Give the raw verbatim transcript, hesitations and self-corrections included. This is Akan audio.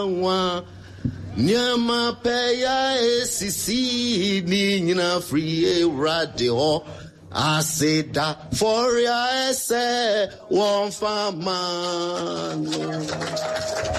Nyama peya esisi ni nyina free radio aseda for ya ese one farmer.